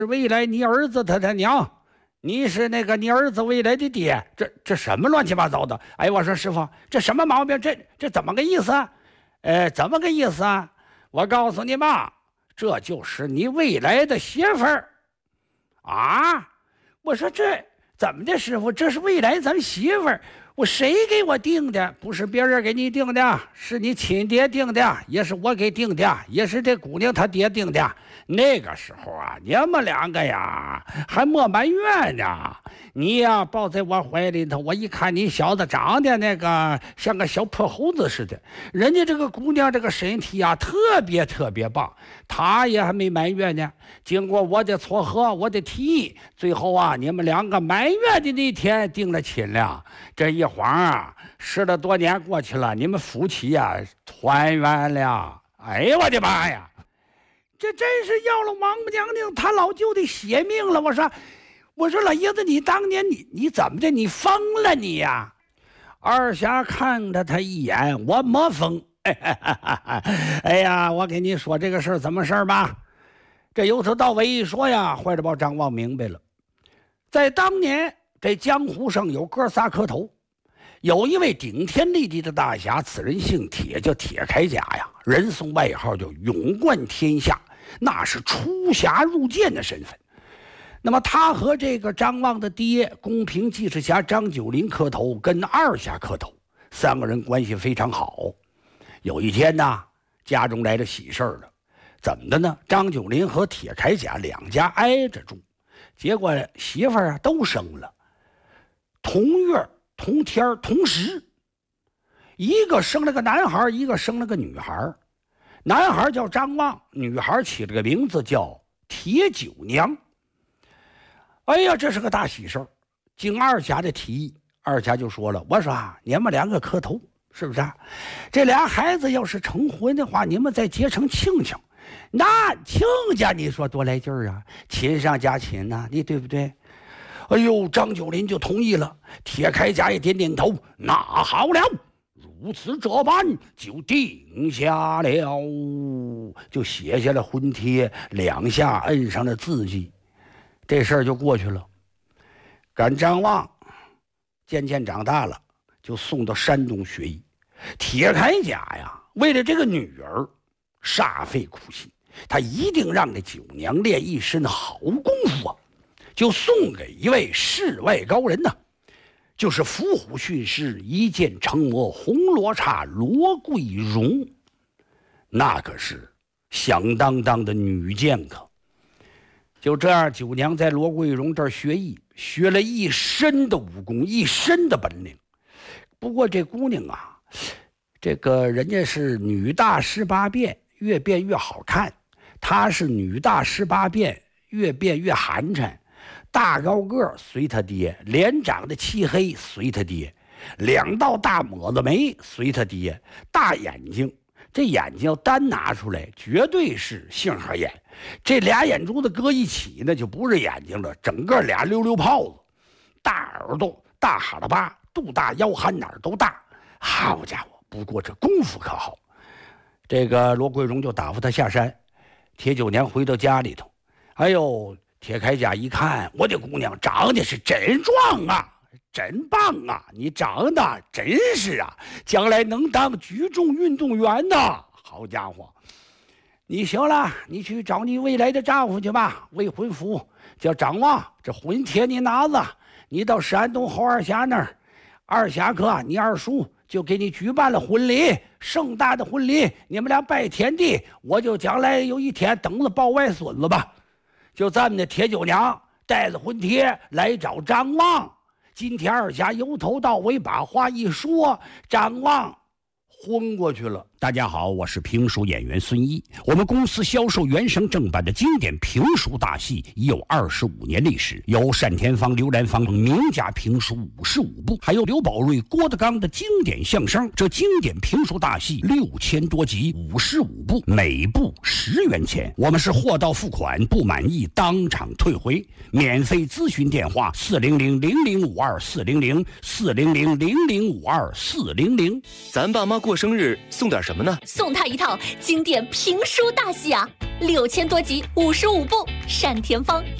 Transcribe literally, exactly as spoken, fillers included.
未来你儿子他他娘，你是那个你儿子未来的爹，这这什么乱七八糟的？哎，我说师傅，这什么毛病？这这怎么个意思啊？呃，怎么个意思啊？我告诉你吧，这就是你未来的媳妇儿啊！我说这怎么的，师傅？这是未来咱媳妇儿。我谁给我定的？不是别人给你定的，是你亲爹定的，也是我给定的，也是这姑娘她爹定的。那个时候啊，你们两个呀还没满月呢。你呀抱在我怀里头，我一看你小子长得那个像个小破猴子似的，人家这个姑娘这个身体啊特别特别棒，她也还没满月呢。经过我的撮合，我的提议，最后啊你们两个满月的那天定了亲了。这一晃啊，十来多年过去了，你们夫妻呀、啊、团圆了。哎呀，我的妈呀！这真是要了王母娘娘她老舅的血命了。我说，我说老爷子，你当年你你怎么的？你疯了你呀？二侠看了他一眼，我没疯。哎呀，我给你说这个事儿怎么事儿吧？这由头到尾一说呀，怀着宝张望明白了。在当年这江湖上有哥仨磕头，有一位顶天立地的大侠，此人姓铁，叫铁铠甲呀，人送外号叫勇冠天下，那是出侠入剑的身份。那么他和这个张望的爹公平济世侠张九龄磕头，跟二侠磕头，三个人关系非常好。有一天呢，家中来了喜事了，怎么的呢？张九龄和铁铠甲两家挨着住，结果媳妇儿啊都生了，同月同天同时，一个生了个男孩，一个生了个女孩。男孩叫张望，女孩起了个名字叫铁九娘。哎呀，这是个大喜事儿。经二侠的提议，二侠就说了，我说啊，你们两个磕头，是不是啊？这俩孩子要是成婚的话，你们再结成亲戚，那亲家你说多来劲儿啊，亲上加亲呐、啊，你对不对？哎呦，张九龄就同意了。铁铠甲也点点头，那好了，如此这般就定下了，就写下了婚帖，两下摁上了字迹，这事儿就过去了。赶张望渐渐长大了，就送到山东学艺。铁铠甲呀，为了这个女儿煞费苦心，他一定让这九娘练一身好功夫啊，就送给一位世外高人呢、啊，就是伏虎训师一剑成魔红罗刹罗桂荣。那可是响当当的女剑客。就这样，九娘在罗桂荣这儿学艺，学了一身的武功，一身的本领。不过这姑娘啊，这个人家是女大十八变，越变越好看，她是女大十八变，越变越寒碜。大高个随他爹，脸长得漆黑随他爹，两道大抹子眉随他爹，大眼睛，这眼睛要单拿出来绝对是杏核眼，这俩眼珠子搁一起那就不是眼睛了，整个俩溜溜泡子。大耳朵，大哈喇巴，肚大腰憨，哪儿都大。好家伙，不过这功夫可好。这个罗桂荣就打发他下山。铁九娘回到家里头，哎呦，铁铠甲一看，我的姑娘长得是真壮啊，真棒啊，你长得真是啊，将来能当举重运动员的。好家伙，你行了，你去找你未来的丈夫去吧，未婚夫叫张望，这婚帖你拿着，你到山东侯二侠那儿，二侠哥你二叔就给你举办了婚礼，盛大的婚礼，你们俩拜天地，我就将来有一天等着抱外孙子吧。就咱们的铁九娘带着婚帖来找张望。今天二侠由头到尾把话一说，张望昏过去了。 大家好，我是评书演员孙一。我们公司销售原声正版的经典评书大戏已有二十五年历史，有单田芳、刘兰芳名家评书五十五部，还有刘宝瑞、郭德纲的经典相声。这经典评书大戏六千多集，五十五部，每部十元钱。我们是货到付款，不满意当场退回。免费咨询电话：四零零零零五二四零零四零零零零五二四零零。 咱爸妈过过生日送点什么呢？ 送他一套经典评书大戏啊，六千多集，五十五部，单田芳